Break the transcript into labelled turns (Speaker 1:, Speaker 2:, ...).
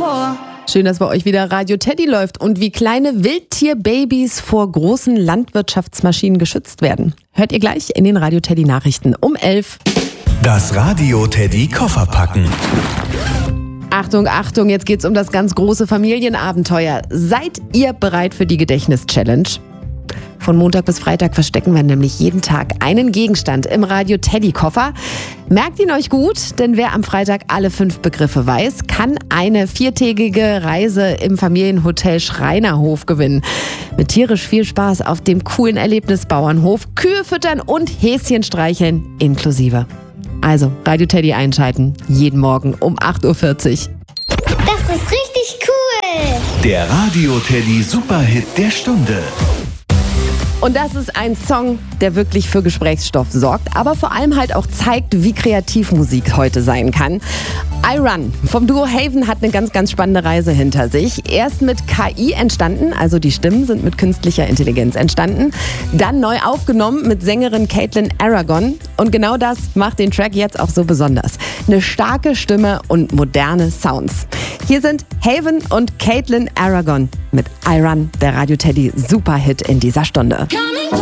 Speaker 1: more.
Speaker 2: Schön, dass bei euch wieder Radio Teddy läuft und wie kleine Wildtierbabys vor großen Landwirtschaftsmaschinen geschützt werden. Hört ihr gleich in den Radio Teddy Nachrichten um 11.
Speaker 3: Das Radio Teddy Kofferpacken.
Speaker 2: Achtung, Achtung, jetzt geht's um das ganz große Familienabenteuer. Seid ihr bereit für die Gedächtnis-Challenge? Von Montag bis Freitag verstecken wir nämlich jeden Tag einen Gegenstand im Radio Teddy Koffer. Merkt ihn euch gut, denn wer am Freitag alle 5 Begriffe weiß, kann eine 4-tägige Reise im Familienhotel Schreinerhof gewinnen. Mit tierisch viel Spaß auf dem coolen Erlebnisbauernhof, Kühe füttern und Häschen streicheln inklusive. Also Radio Teddy einschalten, jeden Morgen um 8:40 Uhr.
Speaker 1: Das ist richtig cool.
Speaker 3: Der Radio Teddy Superhit der Stunde.
Speaker 2: Und das ist ein Song, der wirklich für Gesprächsstoff sorgt, aber vor allem halt auch zeigt, wie kreativ Musik heute sein kann. I Run vom Duo Haven hat eine ganz, ganz spannende Reise hinter sich. Erst mit KI entstanden, also die Stimmen sind mit künstlicher Intelligenz entstanden. Dann neu aufgenommen mit Sängerin Caitlin Aragon. Und genau das macht den Track jetzt auch so besonders. Eine starke Stimme und moderne Sounds. Hier sind Haven und Caitlin Aragon mit I Run, der Radio Teddy Superhit in dieser Stunde.
Speaker 1: Coming